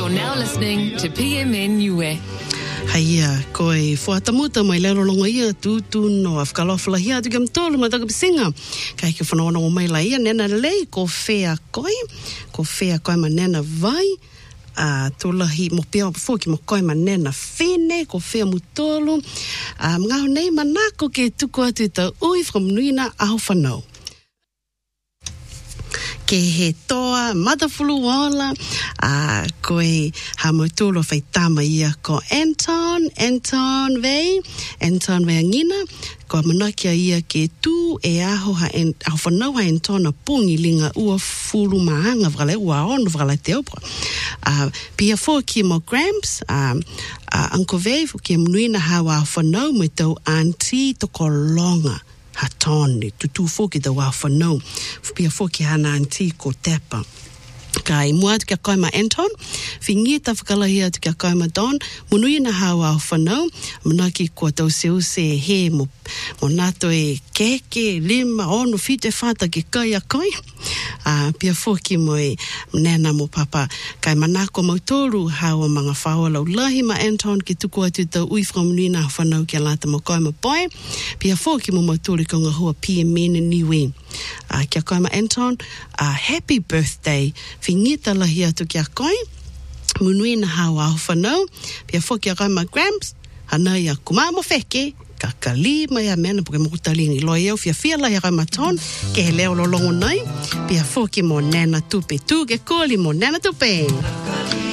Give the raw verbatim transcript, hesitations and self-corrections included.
You're now listening to P M N Niue. Haia, koe whatamuta mai lero longa ia tūtū no afkalofala hia tu kam tolu mataka pisinga. Kai ke whanaona o mai la ia nena lei ko whea koe, ko whea koe ma nena vai, uh, tolahi mo pia whoki mo koe ma nena whine, ko whea mutolu, uh, ngaho nei manako ke tuku atu tau ui from Nuina aho whanau. Ke he toa, matafulu wala, uh, koe ha mautolo whai tama ia ko Anton, Anton vei, Anton vei angina, ko manakia ia ke tu e aho ha en, aho whanau ha Anton a pungi linga ua fulu maanga vrale, ua ono vrale te opra. Uh, pia fo ki mo Gramps, um, uh, Uncle vei, ki mnuina hawa aho whanau me tau auntie toko longa. Hatone, tutu foki da wa whanau, pia foki hana anti ko tepa. Kai mua atu kia koe ma Anton, whingi ta whakalahi atu kia koe ma Don, munui na hawa o whanau, manaki kua tau se use he mo, mo nato e keke, lima, ono, fite whata ke kai a koe. Uh, pia foki mo e nena mo papa, kai manako mautoru hawa mga whaua lau lahi ma Anton ki tuku atu tau ui whamunui na whanau kia lata mo koe ma poe, pia foki mo mautoru ko ngā hua P M N Niue. Uh, kia koe ma Anton, uh, happy birthday, whingita lahi atu kia koe, munui na hawa o whanau, pia foki a koe ma Gramps, hana ia kumamo wheke, ka kali mai a mena puke mokutalingi loa iau fia fia lai a koe ma Ton, ke he leo lo longo nei, pia foki mo nena tupe tu, ke kōli mo nena tupe.